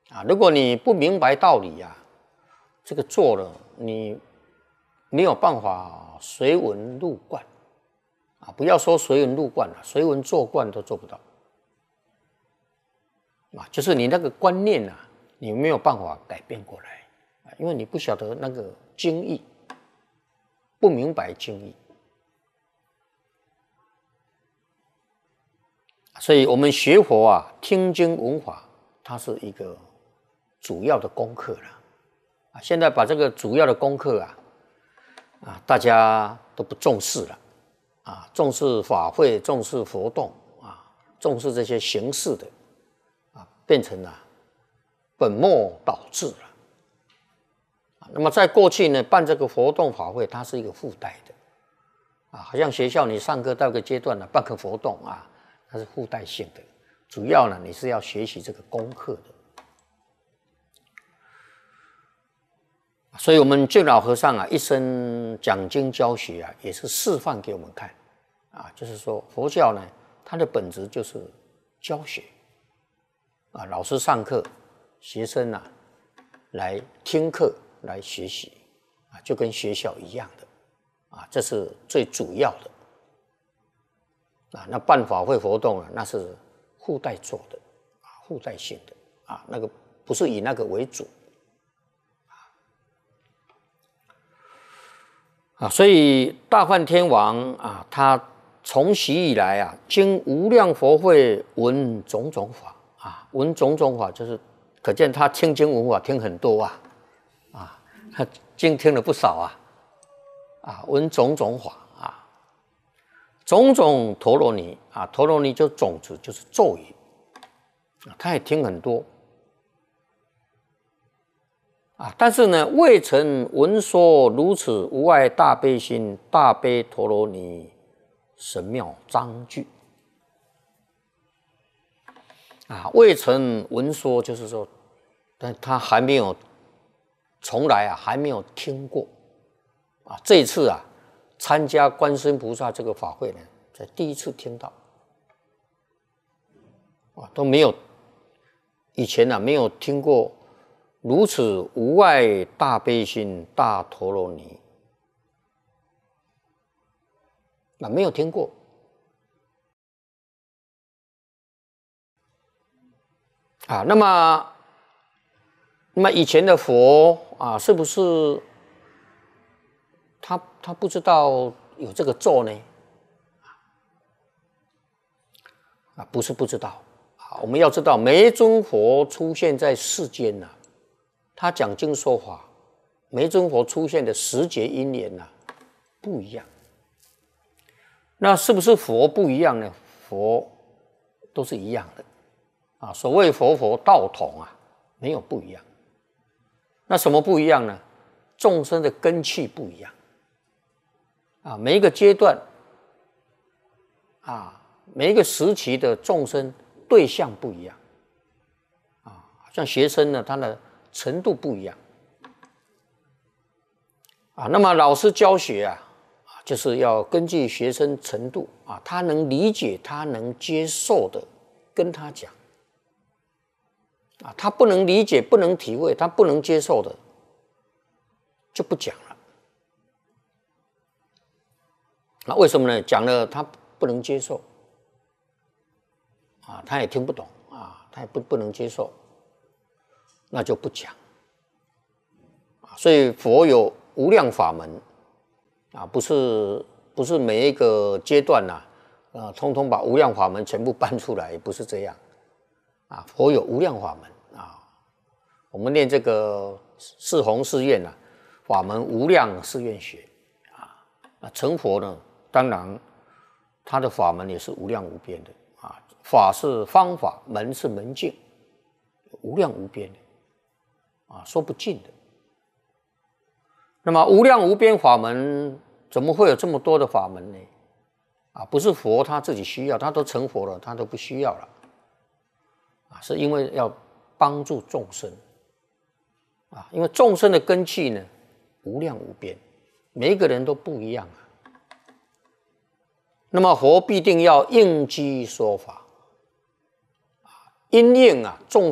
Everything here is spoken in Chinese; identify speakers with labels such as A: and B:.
A: 如果你不明白道理这个做了你没有办法随文入贯不要说随文入贯了，随文做贯都做不到就是你那个观念你没有办法改变过来因为你不晓得那个经义，不明白经义，所以我们学佛听经闻法，它是一个主要的功课了现在把这个主要的功课大家都不重视了重视法会，重视活动重视这些形式的变成本末倒置了那么在过去呢，办这个活动法会，它是一个附带的好像学校你上课到一个阶段办个活动它是附带性的，主要呢你是要学习这个功课的。所以我们净老和尚一生讲经教学也是示范给我们看就是说佛教呢，它的本质就是教学老师上课，学生来听课来学习就跟学校一样的这是最主要的那办法会活动那是附带做的附带性的那个不是以那个为主所以大梵天王他从习以来经无量佛会闻种种法闻种种法就是可见他听经闻法听很多他经听了不少闻种种法种种陀罗尼陀罗尼就种子就是咒语他也听很多但是呢未曾闻说如此无碍大悲心大悲陀罗尼神妙章句未曾闻说就是说但他还没有从来还没有听过这一次参加观世音菩萨这个法会呢才第一次听到都没有以前没有听过如此无碍大悲心大陀罗尼没有听过那么以前的佛是不是他不知道有这个咒呢不是不知道我们要知道每一尊佛出现在世间他讲经说法，每一尊佛出现的时节因缘不一样那是不是佛不一样呢？佛都是一样的所谓佛佛道统没有不一样那什么不一样呢？众生的根器不一样每一个阶段每一个时期的众生对象不一样像学生呢他的程度不一样那么老师教学就是要根据学生程度他能理解他能接受的跟他讲他不能理解不能体会他不能接受的就不讲了那为什么呢？讲了他不能接受他也听不懂他也不能接受那就不讲所以佛有无量法门不是每一个阶段通通把无量法门全部搬出来，不是这样佛有无量法门我们念这个四弘誓愿法门无量誓愿学成佛呢当然他的法门也是无量无边的法是方法，门是门径，无量无边的说不尽的那么无量无边法门怎么会有这么多的法门呢？不是佛他自己需要，他都成佛了他都不需要了是因为要帮助众生因为众生的根器呢无量无边，每一个人都不一样那么佛必定要应机说法因应众